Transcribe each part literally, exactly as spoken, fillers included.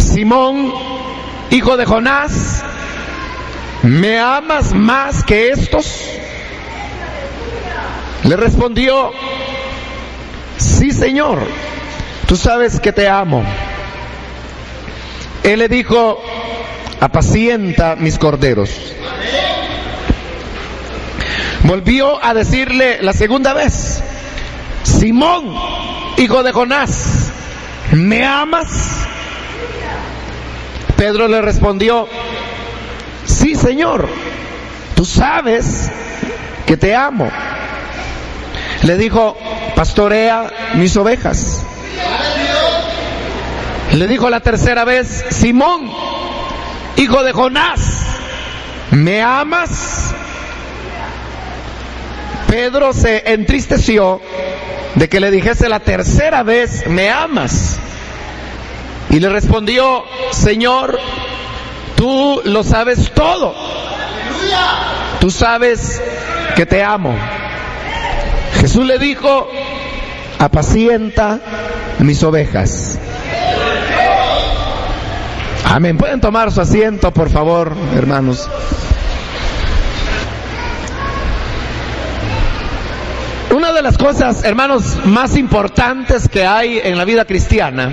Simón, hijo de Jonás, ¿me amas más que estos? Le respondió: sí, Señor, tú sabes que te amo. Él le dijo: apacienta mis corderos. Volvió a decirle la segunda vez: Simón, hijo de Jonás, ¿me amas? Pedro le respondió: sí, Señor, tú sabes que te amo. Le dijo: pastorea mis ovejas. Le dijo la tercera vez: Simón, hijo de Jonás, ¿me amas? Pedro se entristeció de que le dijese la tercera vez: ¿me amas? Y le respondió: Señor, tú lo sabes todo. Tú sabes que te amo. Jesús le dijo: apacienta mis ovejas. Amén. Pueden tomar su asiento, por favor, hermanos. Una de las cosas, hermanos, más importantes que hay en la vida cristiana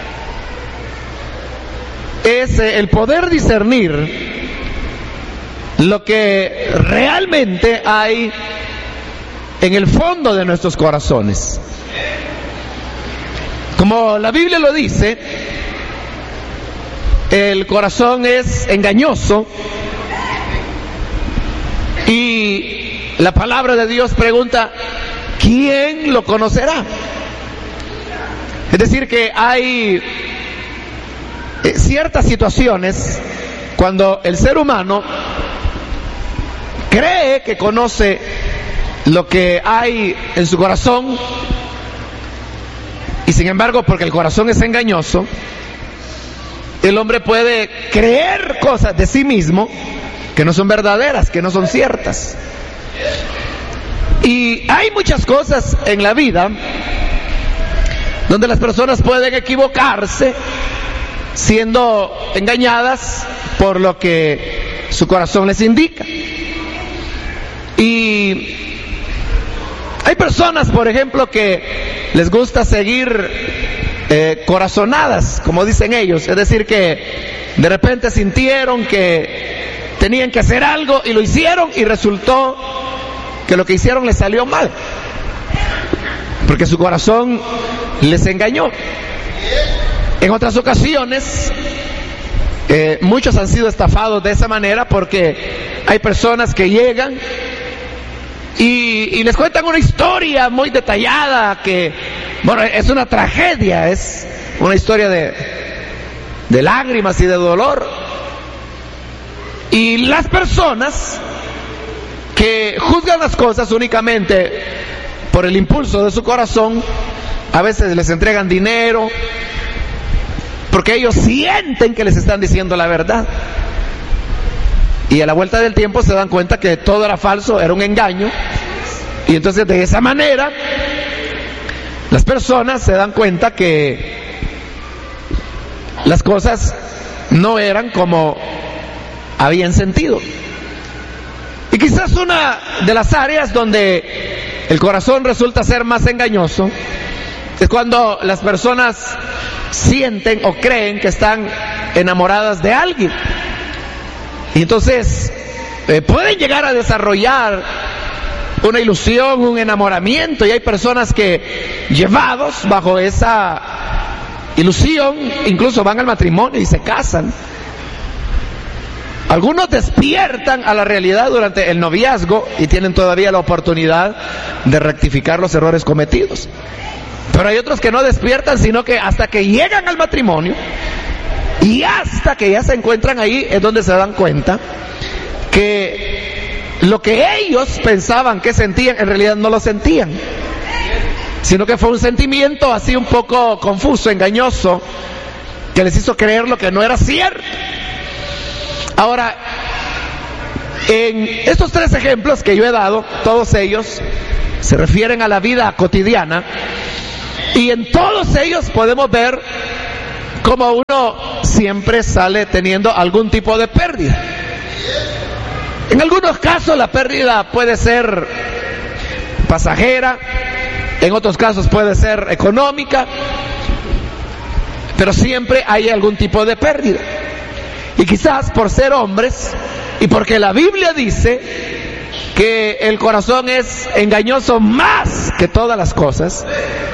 es el poder discernir lo que realmente hay en el fondo de nuestros corazones. Como la Biblia lo dice, el corazón es engañoso y la palabra de Dios pregunta: ¿quién lo conocerá? Es decir, que hay ciertas situaciones cuando el ser humano cree que conoce lo que hay en su corazón, y sin embargo, porque el corazón es engañoso, el hombre puede creer cosas de sí mismo que no son verdaderas, que no son ciertas. Y hay muchas cosas en la vida donde las personas pueden equivocarse siendo engañadas por lo que su corazón les indica. Y hay personas, por ejemplo, que les gusta seguir eh, corazonadas, como dicen ellos. Es decir, que de repente sintieron que tenían que hacer algo y lo hicieron, y resultó que lo que hicieron les salió mal, porque su corazón les engañó. En otras ocasiones, eh, muchos han sido estafados de esa manera, porque hay personas que llegan y, y les cuentan una historia muy detallada que, bueno, es una tragedia, es una historia de, de lágrimas y de dolor. Y las personas que juzgan las cosas únicamente por el impulso de su corazón, a veces les entregan dinero porque ellos sienten que les están diciendo la verdad, y a la vuelta del tiempo se dan cuenta que todo era falso, era un engaño. Y entonces de esa manera las personas se dan cuenta que las cosas no eran como habían sentido. Y quizás una de las áreas donde el corazón resulta ser más engañoso es cuando las personas sienten o creen que están enamoradas de alguien. Y entonces eh, pueden llegar a desarrollar una ilusión, un enamoramiento, y hay personas que, llevados bajo esa ilusión, incluso van al matrimonio y se casan. Algunos despiertan a la realidad durante el noviazgo y tienen todavía la oportunidad de rectificar los errores cometidos. Pero hay otros que no despiertan, sino que hasta que llegan al matrimonio y hasta que ya se encuentran ahí es donde se dan cuenta que lo que ellos pensaban que sentían, en realidad no lo sentían, sino que fue un sentimiento así un poco confuso, engañoso, que les hizo creer lo que no era cierto. Ahora, en estos tres ejemplos que yo he dado, todos ellos se refieren a la vida cotidiana, y en todos ellos podemos ver como uno siempre sale teniendo algún tipo de pérdida. En algunos casos la pérdida puede ser pasajera, en otros casos puede ser económica, pero siempre hay algún tipo de pérdida. Y quizás por ser hombres y porque la Biblia dice que el corazón es engañoso más que todas las cosas,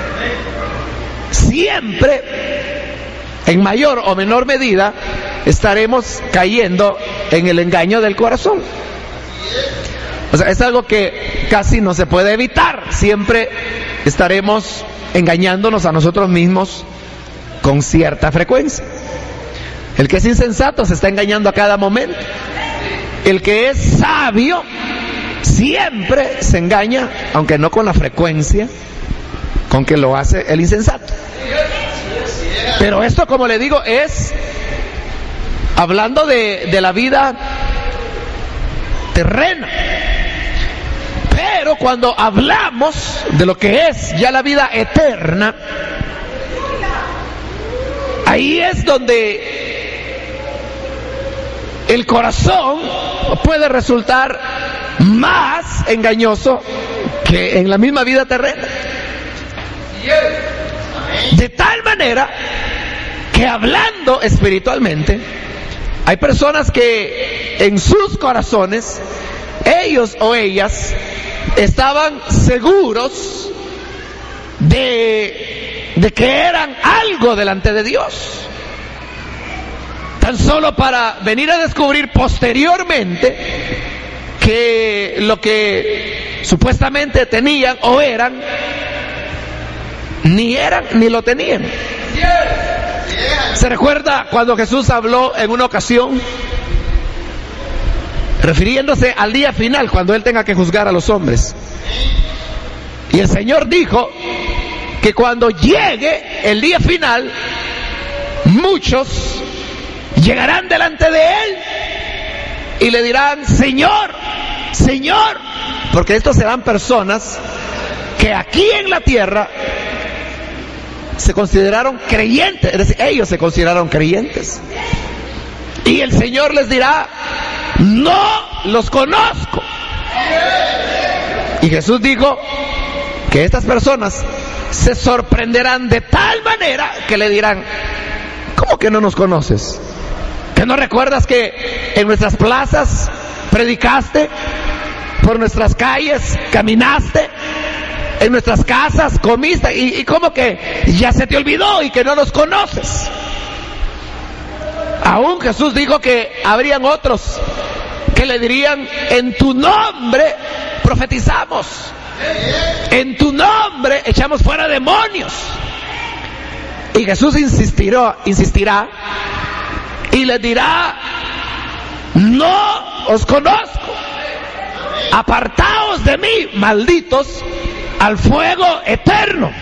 siempre, en mayor o menor medida, estaremos cayendo en el engaño del corazón. O sea, es algo que casi no se puede evitar. Siempre estaremos engañándonos a nosotros mismos con cierta frecuencia. El que es insensato se está engañando a cada momento. El que es sabio siempre se engaña, aunque no con la frecuencia con que lo hace el insensato. Pero esto, como le digo, es hablando de, de la vida terrena. Pero cuando hablamos de lo que es ya la vida eterna, ahí es donde el corazón puede resultar más engañoso que en la misma vida terrena. De tal manera que, hablando espiritualmente, hay personas que en sus corazones, ellos o ellas estaban seguros de, de que eran algo delante de Dios, tan solo para venir a descubrir posteriormente que lo que supuestamente tenían o eran, ni eran ni lo tenían. ¿Se recuerda cuando Jesús habló en una ocasión, refiriéndose al día final, cuando Él tenga que juzgar a los hombres? Y el Señor dijo que cuando llegue el día final, muchos llegarán delante de Él y le dirán: Señor, Señor, porque estos serán personas que aquí en la tierra se consideraron creyentes, es decir, ellos se consideraron creyentes. Y el Señor les dirá: no los conozco. Y Jesús dijo que estas personas se sorprenderán de tal manera que le dirán: ¿cómo que no nos conoces? ¿Que no recuerdas que en nuestras plazas predicaste? ¿Por nuestras calles caminaste? ¿En nuestras casas comiste? ¿Y, y cómo que ya se te olvidó y que no nos conoces? Aún Jesús dijo que habrían otros que le dirían: en tu nombre profetizamos, en tu nombre echamos fuera demonios. Y Jesús insistirá, insistirá y les dirá: no os conozco, apartaos de mí, malditos, al fuego eterno.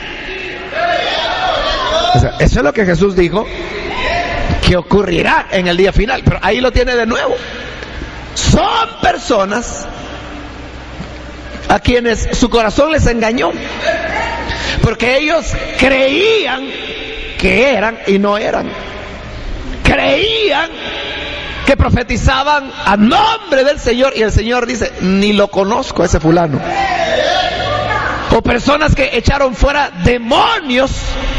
O sea, eso es lo que Jesús dijo que ocurrirá en el día final. Pero ahí lo tiene de nuevo. Son personas a quienes su corazón les engañó, porque ellos creían que eran y no eran. Creían que profetizaban a nombre del Señor, y el Señor dice: ni lo conozco a ese fulano. O personas que echaron fuera demonios,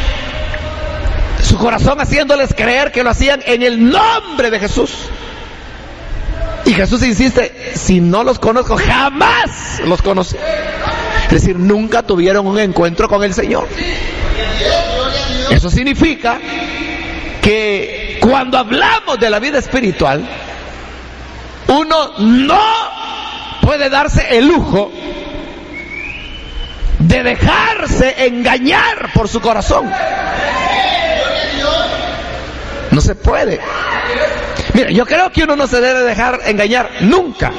su corazón haciéndoles creer que lo hacían en el nombre de Jesús. Y Jesús insiste: si no los conozco, jamás los conocí. Es decir, nunca tuvieron un encuentro con el Señor. Eso significa que cuando hablamos de la vida espiritual, uno no puede darse el lujo de dejarse engañar por su corazón. No se puede. Mira, yo creo que uno no se debe dejar engañar nunca.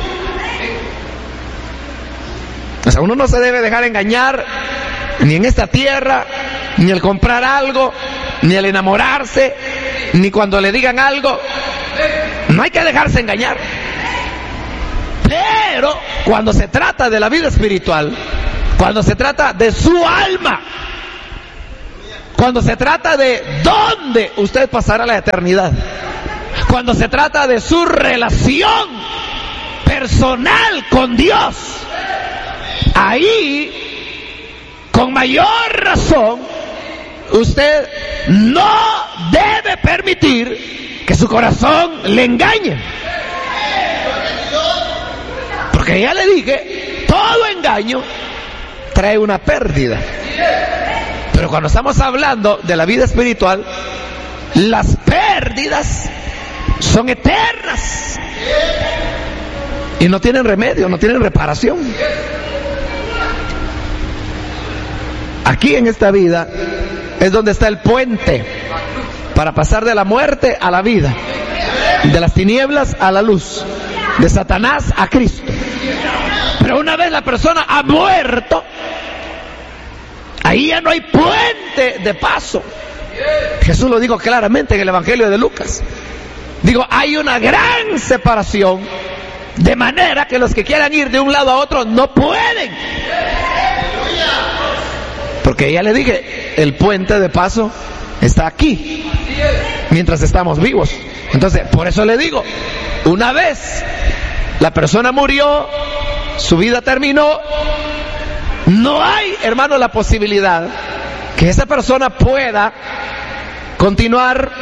O sea, uno no se debe dejar engañar ni en esta tierra, ni al comprar algo, ni al enamorarse, ni cuando le digan algo. No hay que dejarse engañar. Pero cuando se trata de la vida espiritual, cuando se trata de su alma, cuando se trata de dónde usted pasará la eternidad, cuando se trata de su relación personal con Dios, ahí, con mayor razón, usted no debe permitir que su corazón le engañe. Porque ya le dije, todo engaño trae una pérdida. Pero cuando estamos hablando de la vida espiritual, las pérdidas son eternas y no tienen remedio, no tienen reparación. Aquí en esta vida es donde está el puente para pasar de la muerte a la vida, de las tinieblas a la luz, de Satanás a Cristo. Pero una vez la persona ha muerto, ahí ya no hay puente de paso. Jesús lo dijo claramente en el Evangelio de Lucas. Digo, hay una gran separación, de manera que los que quieran ir de un lado a otro no pueden. Porque ya le dije, el puente de paso está aquí, mientras estamos vivos. Entonces, por eso le digo, una vez la persona murió, su vida terminó, no hay, hermano, la posibilidad que esa persona pueda continuar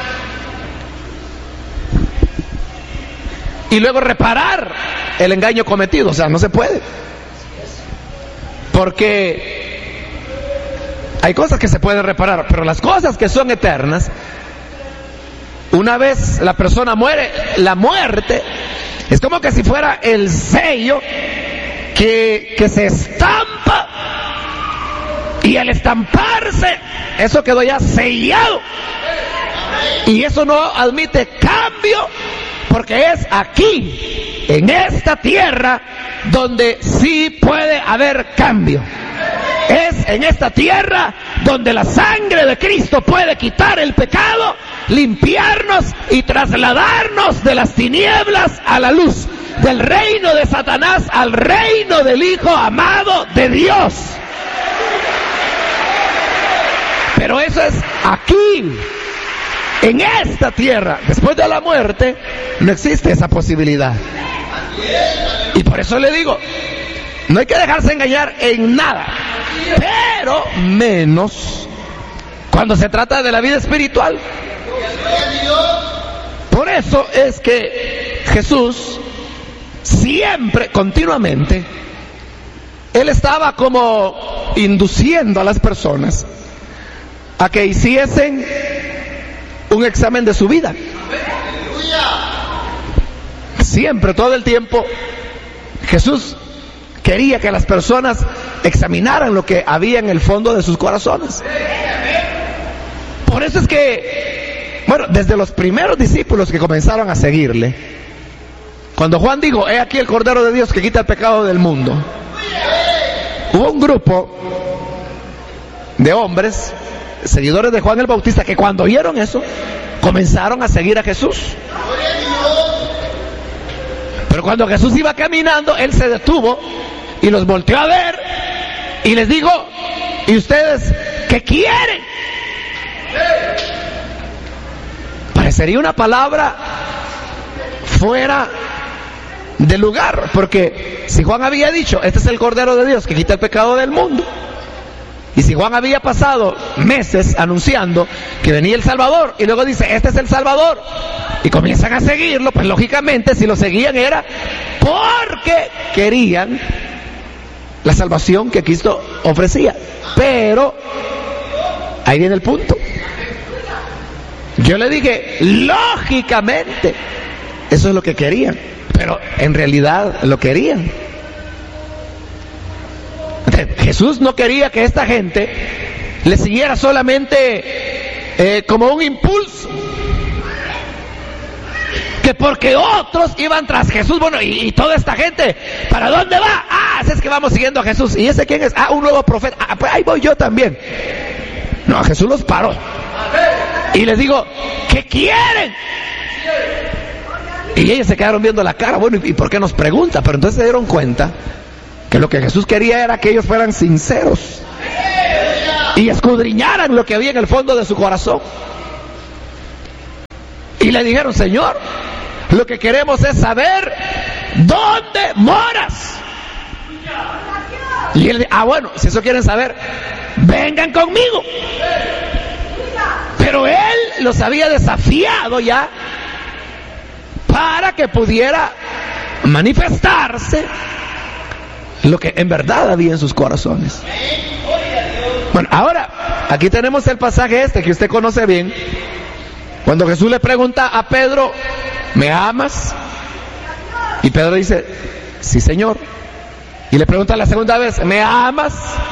y luego reparar el engaño cometido. O sea, no se puede. Porque hay cosas que se pueden reparar, pero las cosas que son eternas, una vez la persona muere, la muerte es como que si fuera el sello que, que se estampa, y al estamparse, eso quedó ya sellado, y eso no admite cambio, porque es aquí, en esta tierra, donde sí puede haber cambio. Es en esta tierra donde la sangre de Cristo puede quitar el pecado, limpiarnos y trasladarnos de las tinieblas a la luz, del reino de Satanás al reino del Hijo amado de Dios. Pero eso es aquí, en esta tierra. Después de la muerte no existe esa posibilidad. Y por eso le digo, no hay que dejarse engañar en nada, pero menos cuando se trata de la vida espiritual. Por eso es que Jesús siempre, continuamente, Él estaba como induciendo a las personas a que hiciesen un examen de su vida. Siempre, todo el tiempo, Jesús quería que las personas examinaran lo que había en el fondo de sus corazones. Por eso es que, bueno, desde los primeros discípulos que comenzaron a seguirle, cuando Juan dijo, he aquí el Cordero de Dios que quita el pecado del mundo, hubo un grupo de hombres, seguidores de Juan el Bautista, que cuando oyeron eso, comenzaron a seguir a Jesús. Pero cuando Jesús iba caminando, Él se detuvo y los volteó a ver y les dijo, ¿y ustedes qué quieren? Parecería una palabra fuera de lugar, porque si Juan había dicho, este es el Cordero de Dios que quita el pecado del mundo, y si Juan había pasado meses anunciando que venía el Salvador, y luego dice, este es el Salvador, y comienzan a seguirlo, pues lógicamente si lo seguían era porque querían la salvación que Cristo ofrecía. Pero ahí viene el punto. Yo le dije, lógicamente, eso es lo que querían, pero en realidad lo querían. Jesús no quería que esta gente le siguiera solamente eh, como un impulso, que porque otros iban tras Jesús, bueno, y, y toda esta gente, ¿para dónde va? Ah, es que vamos siguiendo a Jesús. ¿Y ese quién es? Ah, un nuevo profeta. Ah, pues ahí voy yo también. No, Jesús los paró y les digo, ¿qué quieren? Y ellos se quedaron viendo la cara, bueno, ¿y por qué nos pregunta? Pero entonces se dieron cuenta que lo que Jesús quería era que ellos fueran sinceros, y escudriñaran lo que había en el fondo de su corazón. Y le dijeron: Señor, lo que queremos es saber dónde moras. Y él dijo: ah, bueno, si eso quieren saber, vengan conmigo. Pero él los había desafiado ya para que pudiera manifestarse lo que en verdad había en sus corazones. Bueno, ahora, aquí tenemos el pasaje este que usted conoce bien, cuando Jesús le pregunta a Pedro: ¿me amas? Y Pedro dice: sí, Señor. Y le pregunta la segunda vez: ¿me amas?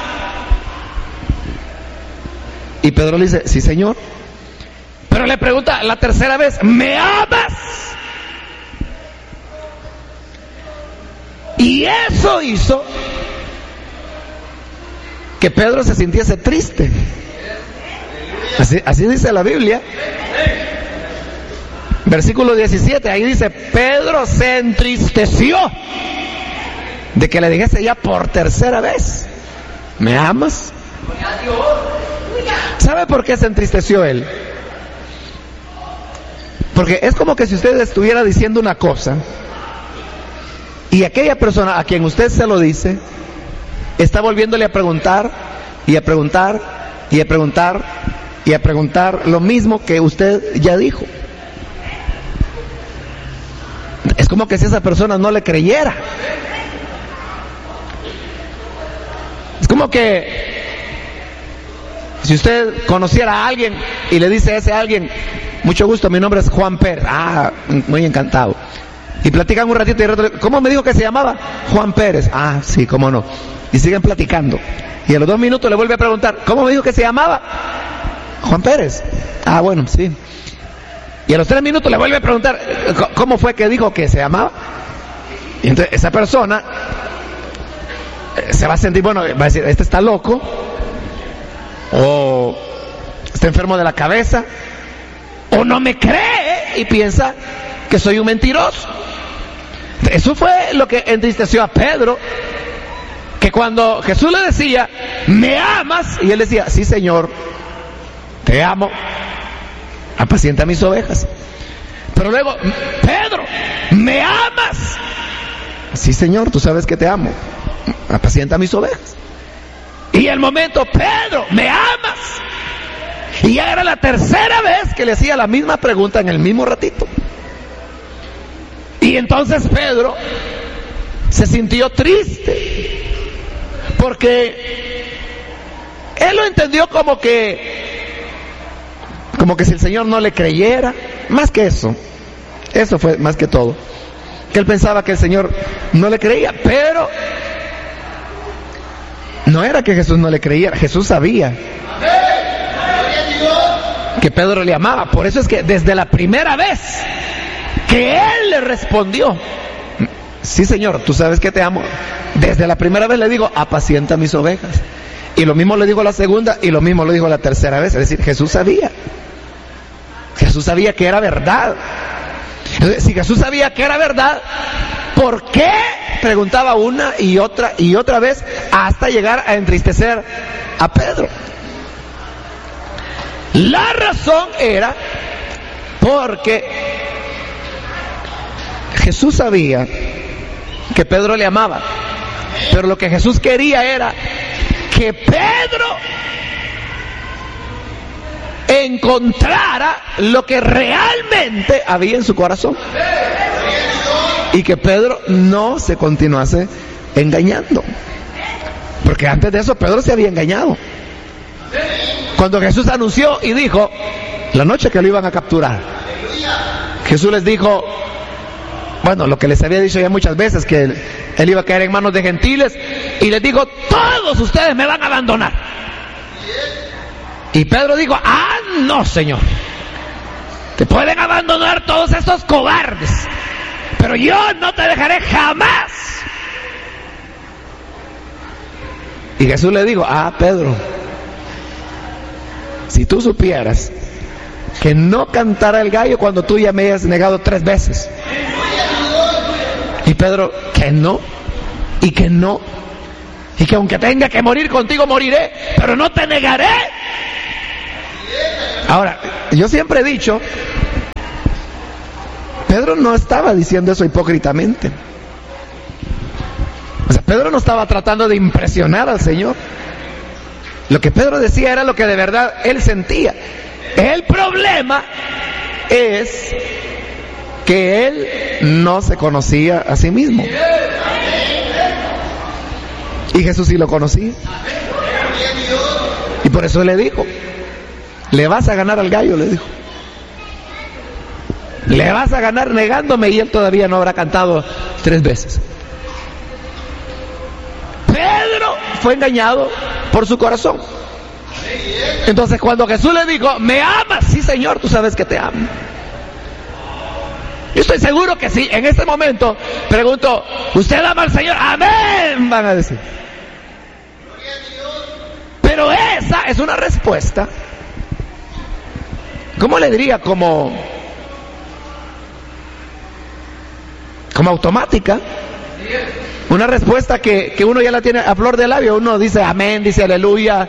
Y Pedro le dice: sí, Señor. Pero le pregunta la tercera vez: ¿me amas? Y eso hizo que Pedro se sintiese triste. Así, así dice la Biblia. Versículo diecisiete, ahí dice: Pedro se entristeció de que le dijese ya por tercera vez: ¿me amas? ¿Sabe por qué se entristeció él? Porque es como que si usted estuviera diciendo una cosa y aquella persona a quien usted se lo dice está volviéndole a preguntar y a preguntar y a preguntar y a preguntar lo mismo que usted ya dijo. Es como que si esa persona no le creyera. Es como que si usted conociera a alguien y le dice a ese alguien: mucho gusto, mi nombre es Juan Pérez. Ah, muy encantado. Y platican un ratito y el rato: ¿cómo me dijo que se llamaba? Juan Pérez. Ah, sí, cómo no. Y siguen platicando. Y a los dos minutos le vuelve a preguntar: ¿cómo me dijo que se llamaba? Juan Pérez. Ah, bueno, sí. Y a los tres minutos le vuelve a preguntar: ¿cómo fue que dijo que se llamaba? Y entonces esa persona se va a sentir, bueno, va a decir: este está loco, o está enfermo de la cabeza, o no me cree y piensa que soy un mentiroso. Eso fue lo que entristeció a Pedro, que cuando Jesús le decía: ¿me amas? Y él decía: sí, Señor, te amo, apacienta mis ovejas. Pero luego: Pedro, ¿me amas? Sí, Señor, tú sabes que te amo, apacienta mis ovejas. Y el momento: Pedro, ¿me amas? Y ya era la tercera vez que le hacía la misma pregunta en el mismo ratito. Y entonces Pedro se sintió triste, porque él lo entendió como que como que si el Señor no le creyera. Más que eso, eso fue más que todo, que él pensaba que el Señor no le creía. Pero no era que Jesús no le creyera, Jesús sabía que Pedro le amaba. Por eso es que desde la primera vez que él le respondió: sí, Señor, tú sabes que te amo, desde la primera vez le digo: apacienta mis ovejas. Y lo mismo le dijo la segunda, y lo mismo le dijo la tercera vez. Es decir, Jesús sabía Jesús sabía que era verdad. Entonces, si Jesús sabía que era verdad, ¿por qué preguntaba una y otra y otra vez hasta llegar a entristecer a Pedro? La razón era porque Jesús sabía que Pedro le amaba, pero lo que Jesús quería era que Pedro encontrara lo que realmente había en su corazón y que Pedro no se continuase engañando, porque antes de eso Pedro se había engañado. Cuando Jesús anunció y dijo la noche que lo iban a capturar, Jesús les dijo, bueno, lo que les había dicho ya muchas veces, que él, él iba a caer en manos de gentiles, y les dijo: todos ustedes me van a abandonar. Y Pedro dijo: ah, no, Señor, te pueden abandonar todos estos cobardes, pero yo no te dejaré jamás. Y Jesús le dijo: ah, Pedro, si tú supieras que no cantara el gallo cuando tú ya me hayas negado tres veces. Y Pedro, que no, y que no, y que aunque tenga que morir contigo moriré, pero no te negaré. Ahora, yo siempre he dicho, Pedro no estaba diciendo eso hipócritamente. O sea, Pedro no estaba tratando de impresionar al Señor. Lo que Pedro decía era lo que de verdad él sentía. El problema es que él no se conocía a sí mismo. Y Jesús sí lo conocía. Y por eso le dijo, le vas a ganar al gallo, le dijo. Le vas a ganar negándome, y él todavía no habrá cantado tres veces. Pedro fue engañado por su corazón. Entonces cuando Jesús le dijo, ¿me amas? Sí, Señor, tú sabes que te amo. Yo estoy seguro que sí. En este momento pregunto, ¿usted ama al Señor? Amén, van a decir. Pero esa es una respuesta, ¿cómo le diría? Como como automática. Una respuesta que, que uno ya la tiene a flor de labio. Uno dice amén, dice aleluya.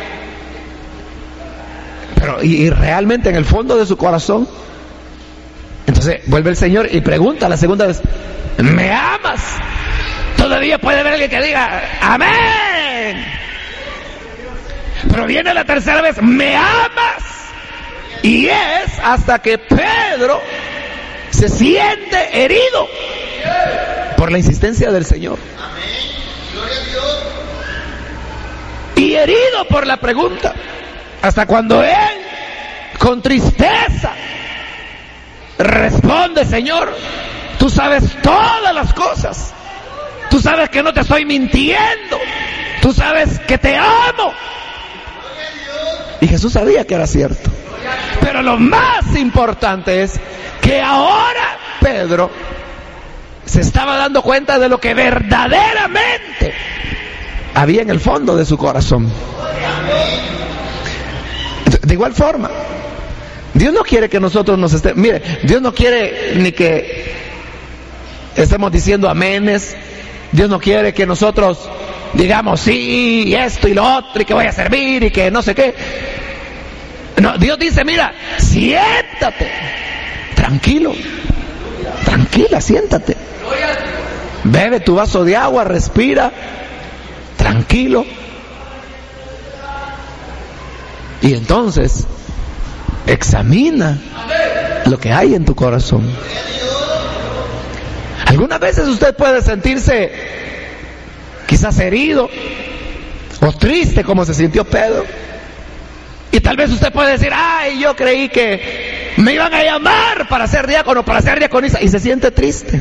Pero y, y realmente en el fondo de su corazón. Entonces vuelve el Señor y pregunta la segunda vez, ¿me amas? Todavía puede haber alguien que diga amén. Pero viene la tercera vez, ¿me amas? Y es hasta que Pedro se siente herido por la insistencia del Señor. Y herido por la pregunta, hasta cuando él, con tristeza, responde, Señor, tú sabes todas las cosas. Tú sabes que no te estoy mintiendo. Tú sabes que te amo. Y Jesús sabía que era cierto. Pero lo más importante es que ahora Pedro se estaba dando cuenta de lo que verdaderamente había en el fondo de su corazón. De igual forma, Dios no quiere que nosotros nos estemos... Mire, Dios no quiere ni que estemos diciendo aménes. Dios no quiere que nosotros digamos sí, esto y lo otro, y que voy a servir, y que no sé qué. No, Dios dice, mira, siéntate, tranquilo, tranquila, siéntate. Bebe tu vaso de agua, respira, tranquilo. Y entonces, examina lo que hay en tu corazón. Algunas veces usted puede sentirse quizás herido o triste como se sintió Pedro. Y tal vez usted puede decir, ay, yo creí que me iban a llamar para ser diácono, para ser diaconisa, y se siente triste.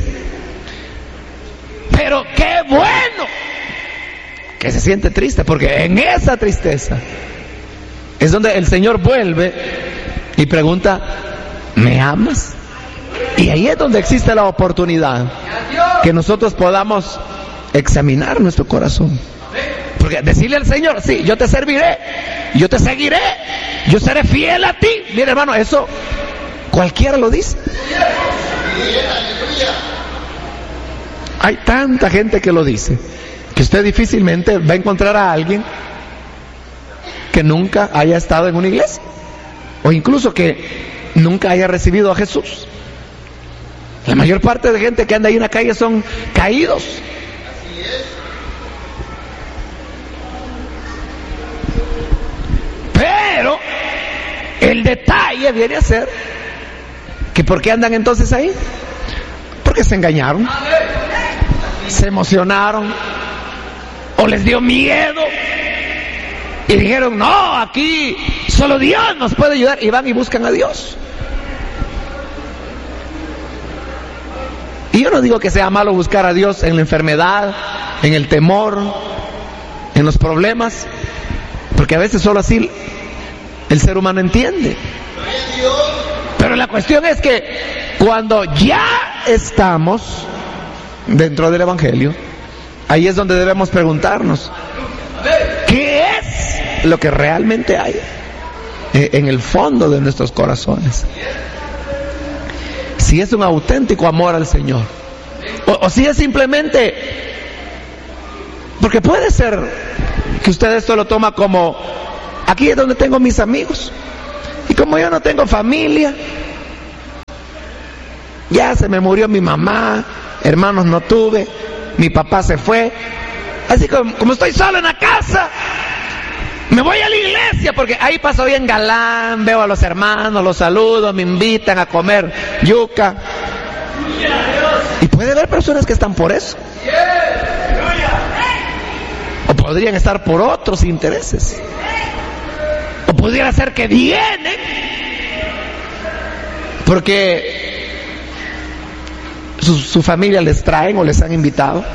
Pero qué bueno que se siente triste, porque en esa tristeza es donde el Señor vuelve y pregunta, ¿me amas? Y ahí es donde existe la oportunidad que nosotros podamos examinar nuestro corazón. Porque decirle al Señor, sí, yo te serviré, yo te seguiré, yo seré fiel a ti. Mire, hermano, eso cualquiera lo dice. Hay tanta gente que lo dice, que usted difícilmente va a encontrar a alguien que nunca haya estado en una iglesia, o incluso que nunca haya recibido a Jesús. La mayor parte de gente que anda ahí en la calle son caídos. Pero el detalle viene a ser que ¿por qué andan entonces ahí? Porque se engañaron, se emocionaron, o les dio miedo y dijeron, no, aquí solo Dios nos puede ayudar, y van y buscan a Dios. Y yo no digo que sea malo buscar a Dios en la enfermedad, en el temor, en los problemas, porque a veces solo así el ser humano entiende. Pero la cuestión es que cuando ya estamos dentro del Evangelio, ahí es donde debemos preguntarnos, ¿qué es lo que realmente hay en el fondo de nuestros corazones? Si es un auténtico amor al Señor, o, o si es simplemente Porque puede ser que usted esto lo toma como, aquí es donde tengo mis amigos, y como yo no tengo familia, ya se me murió mi mamá, hermanos no tuve, mi papá se fue, así como, como estoy solo en la casa, me voy a la iglesia porque ahí paso bien galán, veo a los hermanos, los saludo, me invitan a comer yuca. Y puede haber personas que están por eso, o podrían estar por otros intereses, o pudiera ser que vienen porque su, su familia les traen o les han invitado,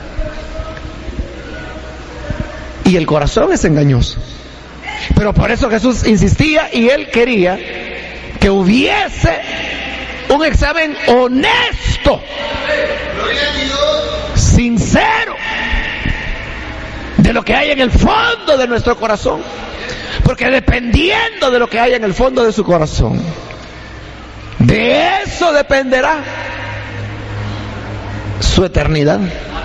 y el corazón es engañoso. Pero por eso Jesús insistía, y él quería que hubiese un examen honesto, sincero, de lo que hay en el fondo de nuestro corazón. Porque dependiendo de lo que hay en el fondo de su corazón, de eso dependerá su eternidad.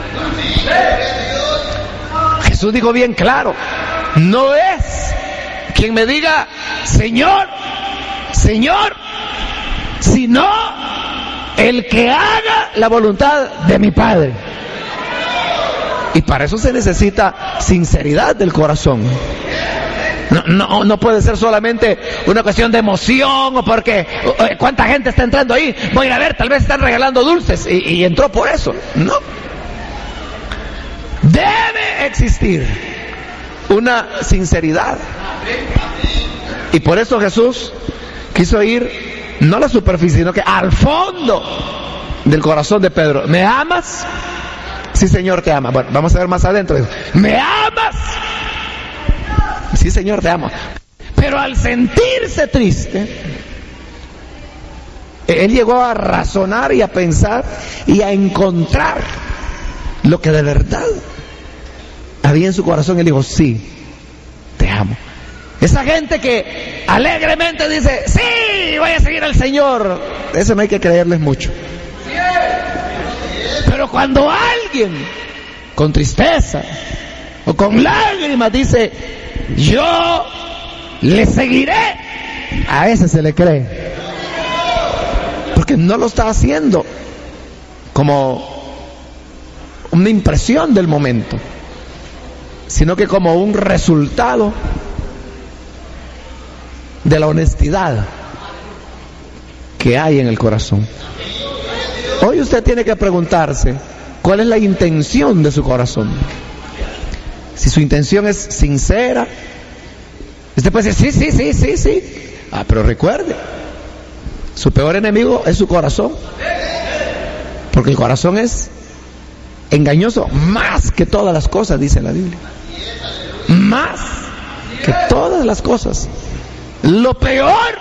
Jesús dijo bien claro, no es quien me diga Señor, Señor, sino el que haga la voluntad de mi Padre. Y para eso se necesita sinceridad del corazón. No, no, no puede ser solamente una cuestión de emoción, o porque uh, cuánta gente está entrando ahí, voy a ir a ver, tal vez están regalando dulces y, y entró por eso. No. Debe existir una sinceridad. Y por eso Jesús quiso ir no a la superficie, sino que al fondo del corazón de Pedro. ¿Me amas? Sí, Señor, te ama. Bueno, vamos a ver más adentro. ¿Me amas? Sí, Señor, te amo. Pero al sentirse triste, él llegó a razonar y a pensar y a encontrar lo que de verdad había en su corazón. Él dijo, sí, te amo. Esa gente que alegremente dice, sí, voy a seguir al Señor, eso no hay que creerles mucho. Pero cuando alguien con tristeza o con lágrimas dice, yo le seguiré, a ese se le cree, porque no lo está haciendo como una impresión del momento, sino que como un resultado de la honestidad que hay en el corazón. Hoy usted tiene que preguntarse cuál es la intención de su corazón. Si su intención es sincera, usted puede decir, sí, sí, sí, sí, sí. Ah, pero recuerde, su peor enemigo es su corazón, porque el corazón es engañoso más que todas las cosas, dice la Biblia. Más que todas las cosas. Lo peor,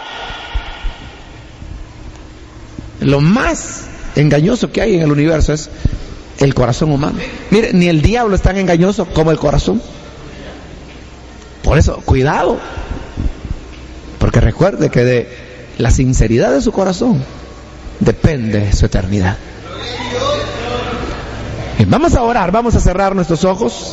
lo más engañoso que hay en el universo es el corazón humano. Mire, ni el diablo es tan engañoso como el corazón. Por eso, cuidado, porque recuerde que de la sinceridad de su corazón depende su eternidad. Bien, vamos a orar, vamos a cerrar nuestros ojos.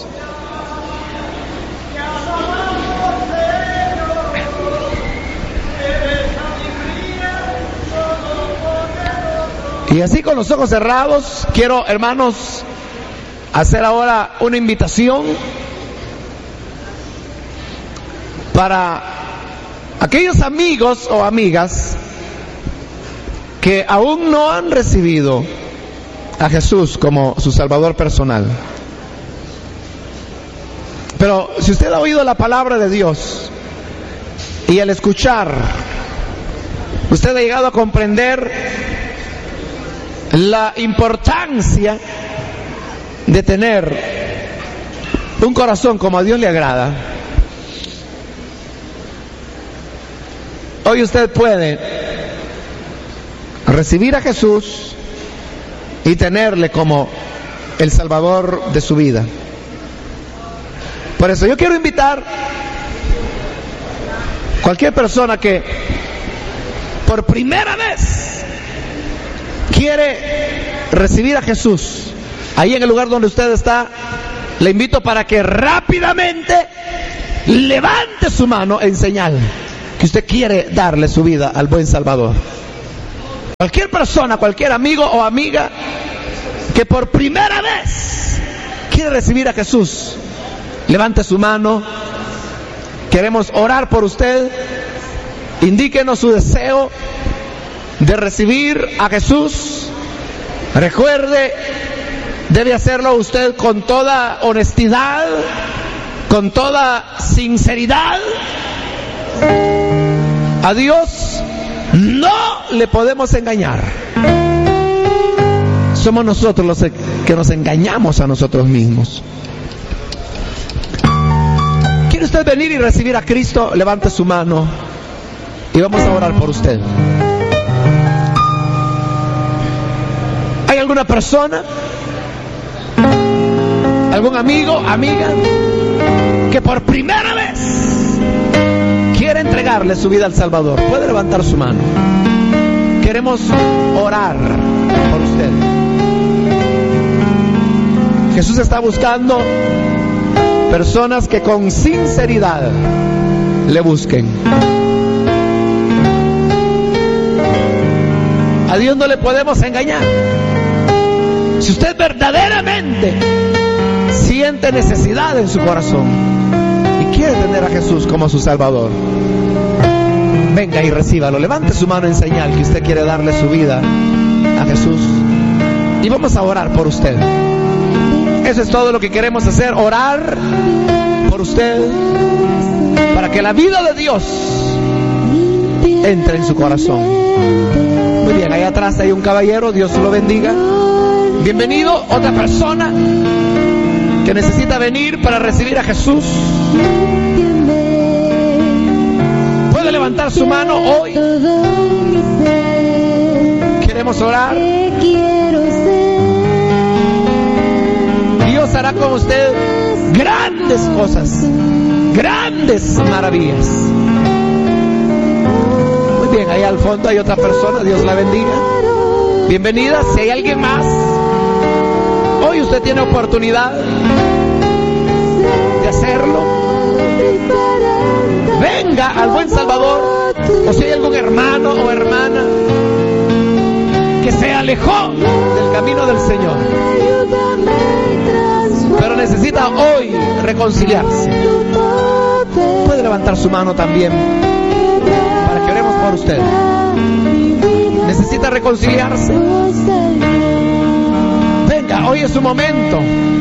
Y así con los ojos cerrados, quiero, hermanos, hacer ahora una invitación para aquellos amigos o amigas que aún no han recibido a Jesús como su Salvador personal. Pero si usted ha oído la palabra de Dios y al escuchar, usted ha llegado a comprender la importancia de tener un corazón como a Dios le agrada, hoy usted puede recibir a Jesús y tenerle como el Salvador de su vida. Por eso yo quiero invitar a cualquier persona que por primera vez quiere recibir a Jesús, ahí en el lugar donde usted está, le invito para que rápidamente levante su mano en señal que usted quiere darle su vida al buen Salvador. Cualquier persona, cualquier amigo o amiga que por primera vez quiere recibir a Jesús, levante su mano. Queremos orar por usted. Indíquenos su deseo de recibir a Jesús. Recuerde, debe hacerlo usted con toda honestidad, con toda sinceridad. A Dios no le podemos engañar. Somos nosotros los que nos engañamos a nosotros mismos. ¿Quiere usted venir y recibir a Cristo? Levante su mano y vamos a orar por usted. ¿Hay alguna persona, algún amigo, amiga, que por primera vez quiere entregarle su vida al Salvador? Puede levantar su mano. Queremos orar por usted. Jesús está buscando personas que con sinceridad le busquen. A Dios no le podemos engañar. Si usted verdaderamente siente necesidad en su corazón y quiere tener a Jesús como su Salvador, venga y recíbalo. Levante su mano en señal que usted quiere darle su vida a Jesús y vamos a orar por usted. Eso es todo lo que queremos hacer, orar por usted para que la vida de Dios entre en su corazón. Muy bien, ahí atrás hay un caballero, Dios lo bendiga. Bienvenido. Otra persona que necesita venir para recibir a Jesús, puede levantar su mano hoy. Queremos orar. Dios hará con usted grandes cosas, grandes maravillas. Muy bien, ahí al fondo hay otra persona, Dios la bendiga. Bienvenida. Si hay alguien más, hoy usted tiene oportunidad de hacerlo. Venga al buen Salvador. O si hay algún hermano o hermana que se alejó del camino del Señor, pero necesita hoy reconciliarse, puede levantar su mano también para que oremos por usted. Necesita reconciliarse. Venga, hoy es su momento.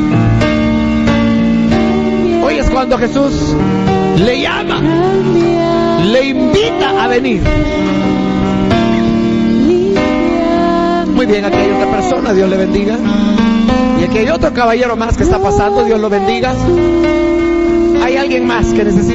Hoy es cuando Jesús le llama, le invita a venir. Muy bien, aquí hay otra persona, Dios le bendiga. Y aquí hay otro caballero más que está pasando, Dios lo bendiga. Hay alguien más que necesita